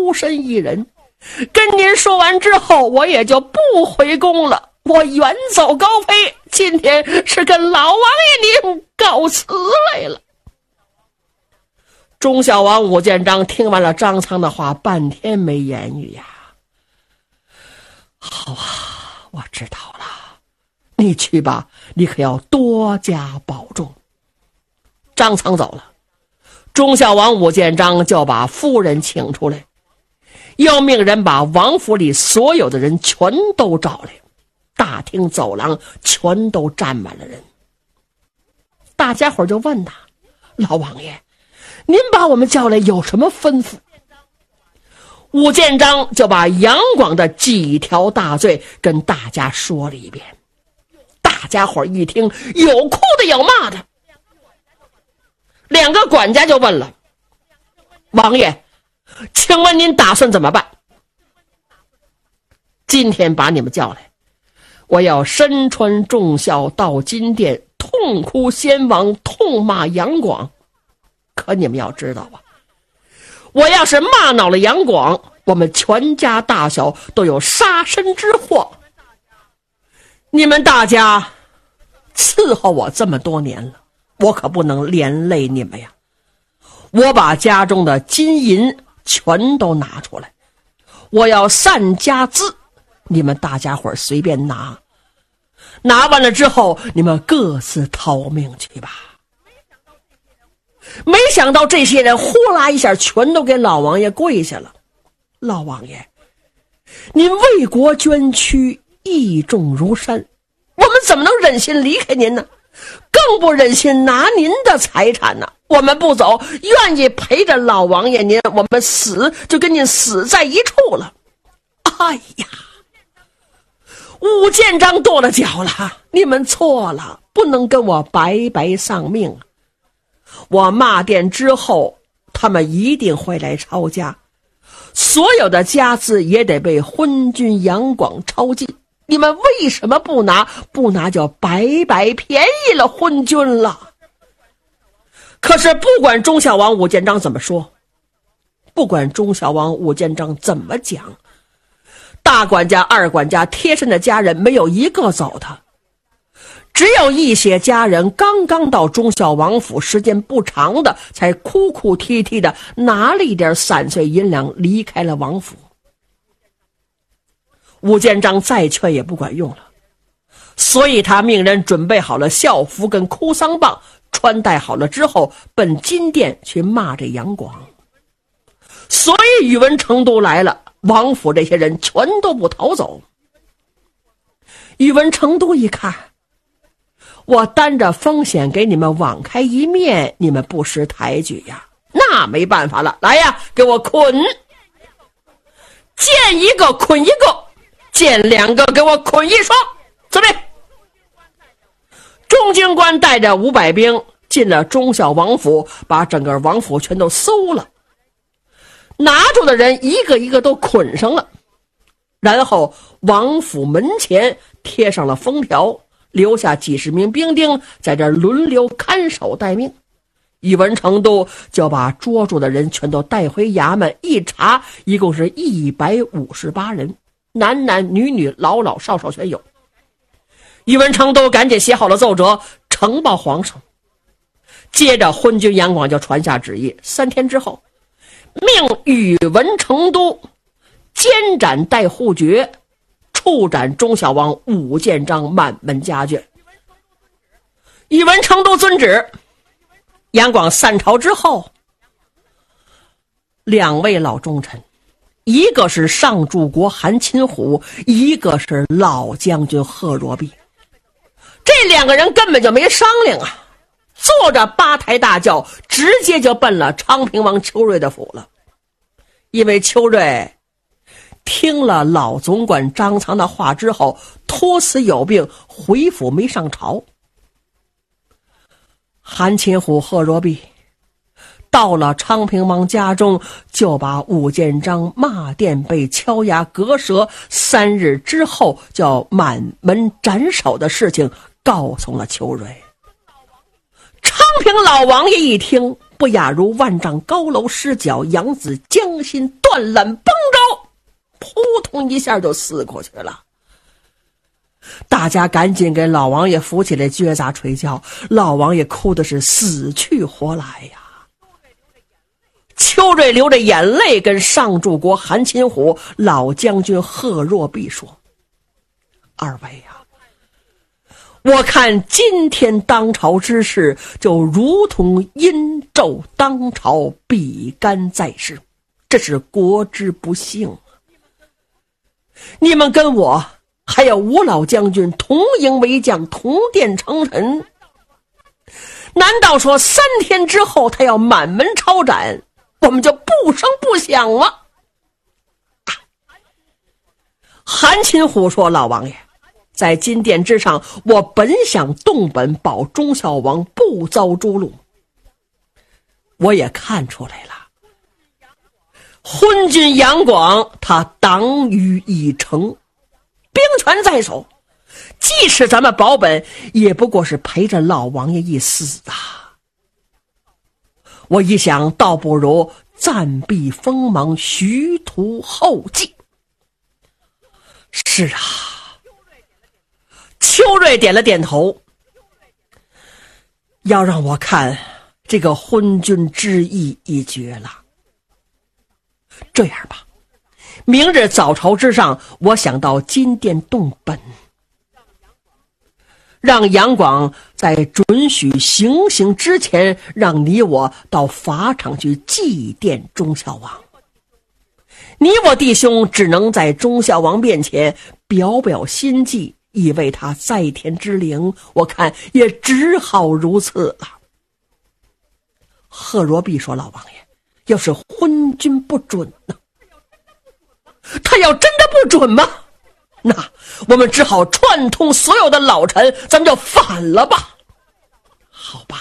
孤身一人。跟您说完之后，我也就不回宫了，我远走高飞，今天是跟老王爷您告辞来了。忠孝王武建章听完了张苍的话，半天没言语呀。好啊，我知道了，你去吧，你可要多加保重。张苍走了，忠孝王武建章就把夫人请出来，要命人把王府里所有的人全都找来，大厅走廊全都站满了人。大家伙就问他，老王爷，您把我们叫来有什么吩咐？武建章就把杨广的几条大罪跟大家说了一遍。大家伙一听，有哭的有骂的。两个管家就问了，王爷，请问您打算怎么办？今天把你们叫来，我要身穿重孝到金殿，痛哭先王，痛骂杨广。可你们要知道啊，我要是骂恼了杨广，我们全家大小都有杀身之祸。你们大家伺候我这么多年了，我可不能连累你们呀。我把家中的金银全都拿出来，我要散家资，你们大家伙随便拿，拿完了之后你们各自逃命去吧。没想到这些人呼啦一下全都给老王爷跪下了。老王爷，您为国捐躯，义重如山，我们怎么能忍心离开您呢？更不忍心拿您的财产呢。我们不走，愿意陪着老王爷您，我们死就跟您死在一处了。哎呀，武建章跺了脚了，你们错了，不能跟我白白丧命。我骂殿之后，他们一定会来抄家，所有的家资也得被昏君杨广抄尽。你们为什么不拿？不拿就白白便宜了昏君了。可是不管忠孝王武建章怎么说，不管忠孝王武建章怎么讲，大管家、二管家贴身的家人没有一个走的，只有一些家人刚刚到忠孝王府时间不长的，才哭哭啼啼的拿了一点散碎银两离开了王府。武建章再劝也不管用了，所以他命人准备好了校服跟哭丧棒，穿戴好了之后奔金殿去骂这杨广。所以宇文成都来了，王府这些人全都不逃走。宇文成都一看，我担着风险给你们网开一面，你们不识抬举呀，那没办法了，来呀，给我捆，见一个捆一个，见两个给我捆一双，准备。众军官带着500兵进了忠孝王府，把整个王府全都搜了，拿住的人一个一个都捆上了，然后王府门前贴上了封条，留下几十名兵丁在这轮流看守待命。宇文成都就把捉住的人全都带回衙门，一查一共是158人，男男女女老老少少全有。宇文成都赶紧写好了奏折呈报皇上，接着昏君杨广就传下旨意，3天之后命宇文成都监斩戴护爵，处斩忠孝王武建章满门家眷。宇文成都遵旨。杨广散朝之后，2位老忠臣，一个是上柱国韩擒虎，一个是老将军贺若弼。这2个人根本就没商量啊，坐着8抬大轿直接就奔了昌平王邱瑞的府了。因为邱瑞听了老总管张苍的话之后，托辞有病回府没上朝。韩擒虎、贺若弼到了昌平王家中，就把武建章骂殿被敲牙割舌3日之后叫满门斩首的事情告诉了邱瑞。昌平老王爷一听， 不亚如万丈高楼失脚，杨子将心断缆崩着，扑通一下就死过去了。大家赶紧给老王爷扶起来撅杂捶叫，老王爷哭的是死去活来呀。邱瑞流着眼泪跟上柱国韩擒虎、老将军贺若弼说：二位呀，我看今天当朝之事就如同殷纣当朝，比干在世，这是国之不幸。你们跟我还有吴老将军同营为将，同殿称臣，难道说3天之后他要满门抄斩，我们就不声不响吗？韩擒虎说：老王爷，在金殿之上，我本想动本保忠孝王不遭诛戮，我也看出来了，昏君杨广他党羽已成，兵权在手，即使咱们保本，也不过是陪着老王爷一死啊。我一想，倒不如暂避锋芒，徐图后继。是啊，邱瑞点了点头。要让我看，这个昏君之意已决了。这样吧，明日早朝之上，我想到金殿动本，让杨广在准许行刑之前，让你我到法场去祭奠忠孝王。你我弟兄只能在忠孝王面前表表心迹，以为他在天之灵，我看也只好如此了。贺若弼说：老王爷，要是昏君不准呢？他要真的不准吗？那我们只好串通所有的老臣，咱们就反了吧。好吧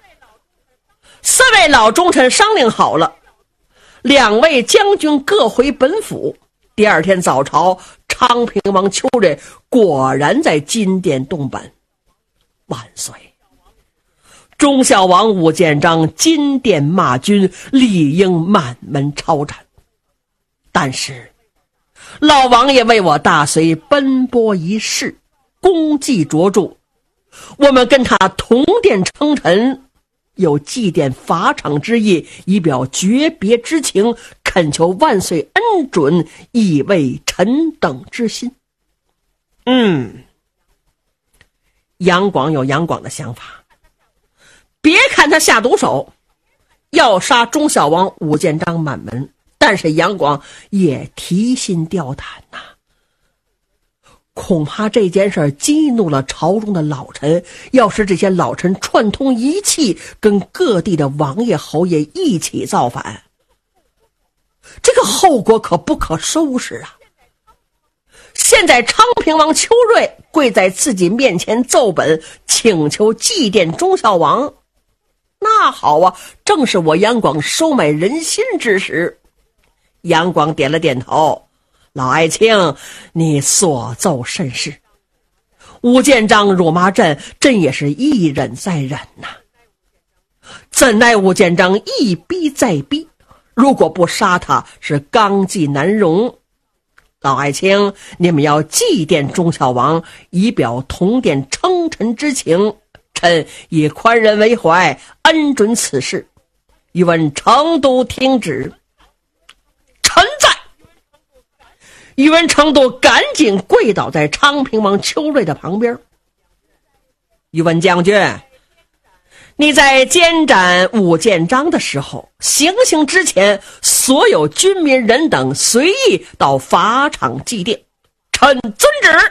，4位老忠臣商量好了，2位将军各回本府。第2天早朝，昌平王邱瑞果然在金殿动本。万岁！忠孝王武建章金殿骂君，理应满门抄斩。但是老王爷为我大隋奔波一世，功绩卓著，我们跟他同殿称臣，有祭奠法场之意，以表诀别之情，恳求万岁恩准，以慰臣等之心。杨广有杨广的想法，别看他下毒手，要杀忠孝王武建章满门，但是杨广也提心吊胆呐。恐怕这件事激怒了朝中的老臣，要是这些老臣串通一气，跟各地的王爷侯爷一起造反，这个后果可不可收拾啊。现在昌平王邱瑞跪在自己面前奏本，请求祭奠忠孝王，那好啊，正是我杨广收买人心之时。杨广点了点头：老爱卿，你所奏甚是。武建章辱骂朕也是一忍再忍呐。怎奈武建章一逼再逼，如果不杀他，是纲纪难容。老爱卿，你们要祭奠忠孝王，以表同殿称臣之情，臣以宽仁为怀，恩准此事。欲闻成都听旨。臣在。宇文成都赶紧跪倒在昌平王邱瑞的旁边。宇文将军，你在监斩武建章的时候，行刑之前，所有军民人等随意到法场祭奠，臣遵旨。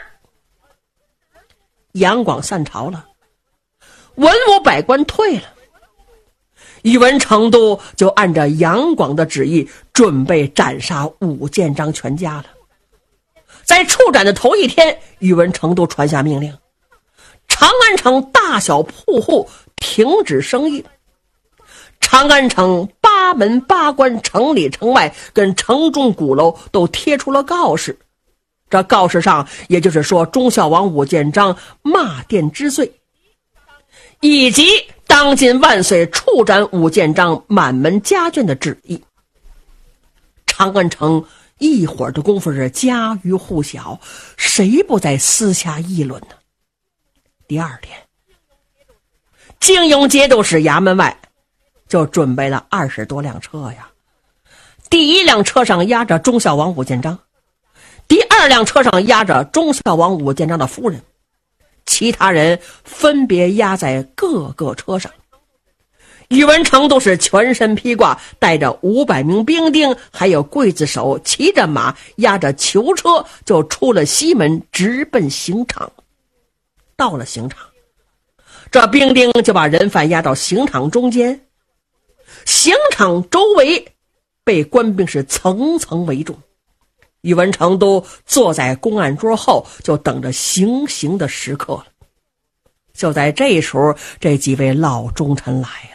杨广散朝了，文武百官退了，宇文成都就按照杨广的旨意，准备斩杀武建章全家了。在处斩的头1天，宇文成都传下命令，长安城大小铺户停止生意。长安城8门8关，城里城外跟城中鼓楼都贴出了告示。这告示上也就是说忠孝王武建章骂殿之罪。 以及当今万岁处斩武建章满门家眷的旨意。长安城一会儿的功夫是家喻户晓，谁不在私下议论呢？第二天，京庸节度使衙门外就准备了20多辆车呀。第一辆车上压着忠孝王武建章，第二辆车上压着忠孝王武建章的夫人，其他人分别压在各个车上。宇文成都是全身披挂，带着500名兵丁，还有刽子手，骑着马，压着囚车，就出了西门，直奔刑场。到了刑场，这兵丁就把人犯押到刑场中间，刑场周围被官兵是层层围住。宇文成都坐在公案桌后，就等着行刑的时刻了。就在这时候，这几位老忠臣来了，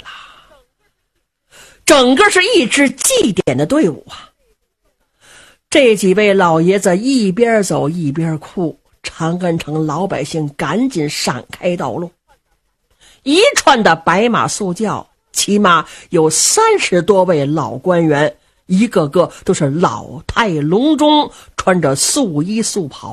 整个是一支祭典的队伍啊！这几位老爷子一边走一边哭，长安城老百姓赶紧闪开道路。一串的白马速叫，起码有30多位老官员，一个个都是老态龙钟，穿着素衣素袍。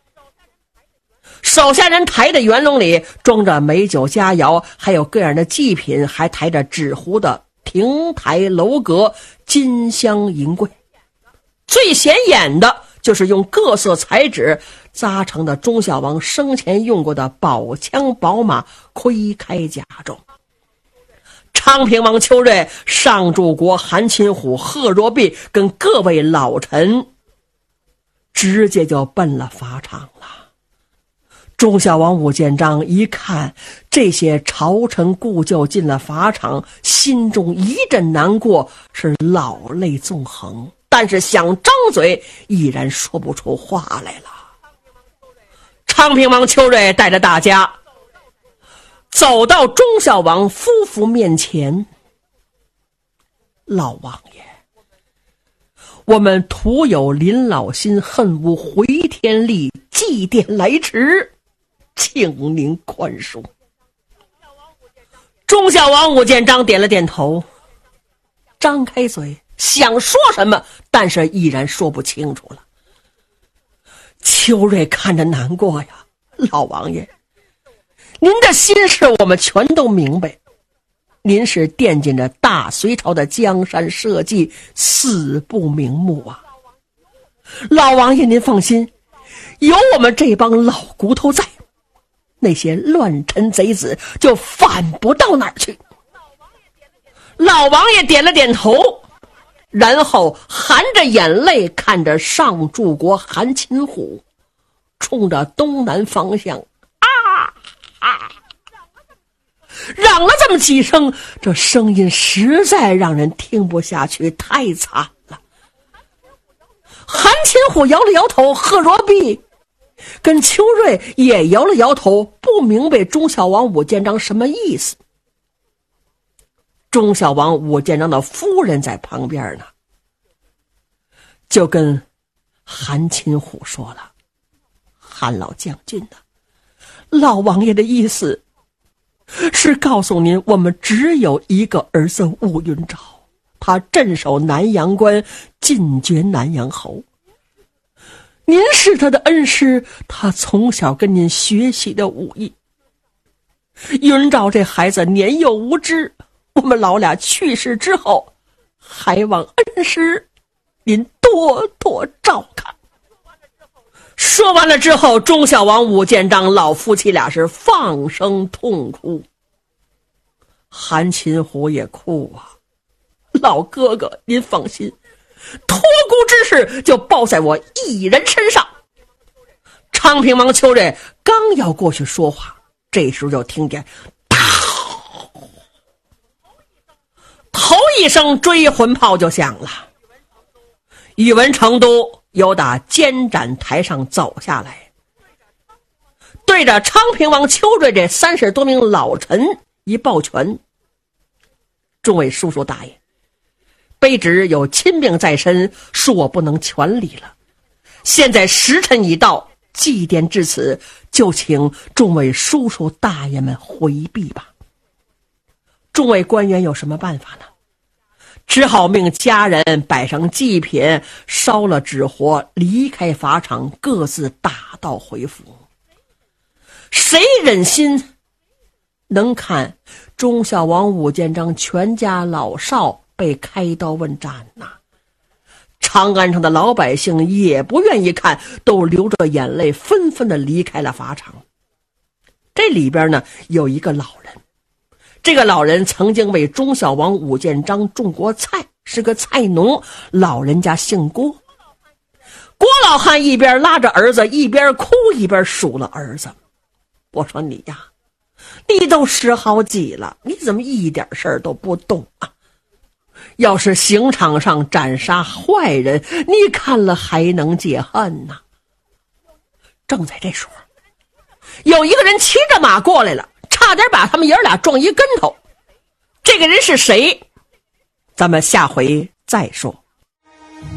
手下人抬的圆笼里装着美酒佳肴，还有各样的祭品，还抬着纸糊的亭台楼阁、金香银柜。最显眼的就是用各色彩纸扎成的忠孝王生前用过的宝枪宝马盔铠甲胄。昌平王邱瑞、上柱国韩擒虎、贺若弼跟各位老臣直接就奔了法场了。忠孝王武建章一看这些朝臣故旧进了法场，心中一阵难过，是老泪纵横，但是想张嘴依然说不出话来了。昌平王邱瑞带着大家走到忠孝王夫妇面前，老王爷，我们徒有临老心，恨无回天力，祭奠来迟，请您宽恕。忠孝王武建章点了点头，张开嘴想说什么，但是依然说不清楚了。邱瑞看着难过呀，老王爷，您的心事我们全都明白，您是惦记着大隋朝的江山社稷，死不瞑目啊。老王爷您放心，有我们这帮老骨头在，那些乱臣贼子就反不到哪儿去。老王爷点了点头，然后含着眼泪看着上柱国韩擒虎，冲着东南方向嚷了这么几声，这声音实在让人听不下去，太惨了。韩擒虎摇了摇头，贺若弼跟邱瑞也摇了摇头，不明白忠孝王武建章什么意思。忠孝王武建章的夫人在旁边呢，就跟韩擒虎说了，韩老将军呢，老王爷的意思是告诉您，我们只有一个儿子武云昭，他镇守南阳关，进爵南阳侯。您是他的恩师，他从小跟您学习的武艺。云昭这孩子年幼无知，我们老俩去世之后，还望恩师您多多照看。说完了之后，忠孝王武建章老夫妻俩是放声痛哭，韩擒虎也哭啊。老哥哥您放心，托孤之事就报在我一人身上。昌平王邱瑞刚要过去说话，这时候就听见头一声追魂炮就响了。宇文成都由打监斩台上走下来，对着昌平王邱瑞这30多名老臣一抱拳，众位叔叔大爷，卑职有亲病在身，恕我不能全礼了。现在时辰已到，祭奠至此，就请众位叔叔大爷们回避吧。 众位官员有什么办法呢？只好命家人摆上祭品，烧了纸火，离开法场，各自打道回府。谁忍心能看忠孝王武建章全家老少被开刀问斩呢？长安城的老百姓也不愿意看，都流着眼泪纷纷地离开了法场。这里边呢有一个老人，这个老人曾经为忠孝王武建章种过菜，是个菜农，老人家姓郭。郭老汉一边拉着儿子，一边哭，一边数了儿子。我说你呀，你都10好几了，你怎么一点事儿都不懂啊？要是刑场上斩杀坏人，你看了还能解恨呢？正在这时候，有一个人骑着马过来了，差点把他们爷俩撞一跟头。这个人是谁？咱们下回再说。